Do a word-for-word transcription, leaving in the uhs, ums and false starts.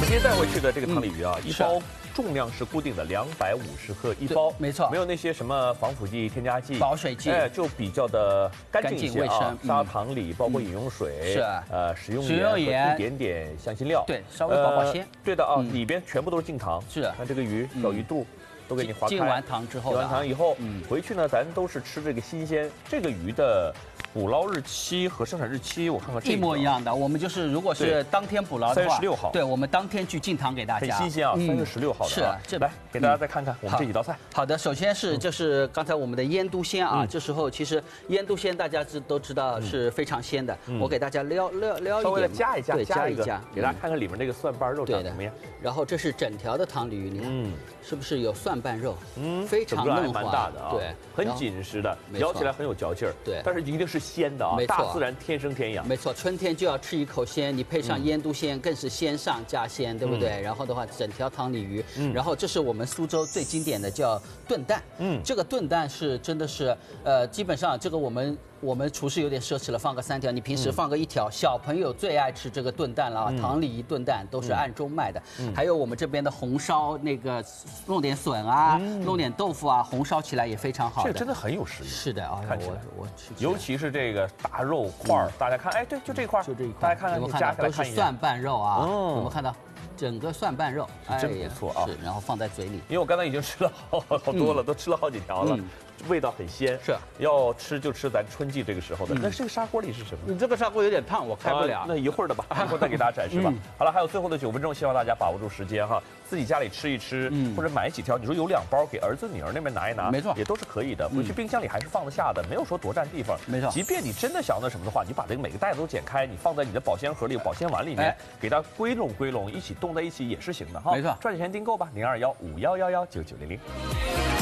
今天带回去的这个汤鲤鱼啊，一包重量是固定的，两百五十克一包， 没错， 没有那些什么防腐剂、添加剂、 保水剂， 哎，就比较的干净一些啊。砂糖里包括饮用水， 是呃，食用食用盐， 一点点香辛料， 对，稍微保保鲜。 对的啊，里边全部都是净糖。 是， 看这个鱼小鱼肚。都给你划开。 进完糖之后， 进完糖以后，嗯，回去呢，咱都是吃这个新鲜。这个鱼的捕捞日期和生产日期，我看看这一模一样的。我们就是如果是当天捕捞的话， 三月十六号， 对，我们当天去进糖给大家， 很新鲜啊，三月十六号的。 是， 这来给大家再看看我们这几道菜。 好的，首先是就是刚才我们的腌都鲜啊，这时候其实腌都鲜大家知都知道是非常鲜的，我给大家撩撩撩一点， 稍微的加一加， 对，加一加， 给大家看看里面这个蒜瓣肉长怎么样。 然后这是整条的汤鲤鱼，你看，是不是有蒜瓣肉？嗯。非常嫩滑， 蛮大的啊， 对， 很紧实的，咬起来很有嚼劲儿， 对， 但是一定是鲜的啊， 没错， 大自然天生天养， 没错，春天就要吃一口鲜，你配上腌都鲜，更是鲜上加鲜，对不对？然后的话，整条汤鲤鱼，然后这是我们苏州最经典的叫炖蛋，嗯，这个炖蛋是真的是，呃，基本上这个我们。我们厨师有点奢侈了，放个三条，你平时放个一条。小朋友最爱吃这个炖蛋了啊，汤鲤鱼炖蛋都是按周卖的。还有我们这边的红烧那个，弄点笋啊，弄点豆腐啊，红烧起来也非常好。 这个真的很有食欲。 是的啊， 看起来我我尤其是这个大肉块儿，大家看，哎，对，就这一块， 就这一块， 大家看看， 有没有看到都是蒜瓣肉啊？有没有看到？整个蒜瓣肉， 真不错啊！ 是，然后放在嘴里。 因为我刚才已经吃了好好多了，都吃了好几条了，味道很鲜。 是， 要吃就吃咱春季这个时候的。那这个砂锅里是什么？ 你这个砂锅有点烫，我开不了。 那一会儿的吧，一会儿再给大家展示吧。好了，还有最后的九分钟，希望大家把握住时间哈，自己家里吃一吃，或者买几条。你说有两包给儿子女儿那边拿一拿， 没错， 也都是可以的。回去冰箱里还是放得下的，没有说多占地方。 没错， 即便你真的想那什么的话，你把这个每个袋子都剪开，你放在你的保鲜盒里、保鲜碗里面，给它归拢归拢，一起冻在一起也是行的哈。 没错， 赚钱订购吧，零二幺五幺幺幺九九零零。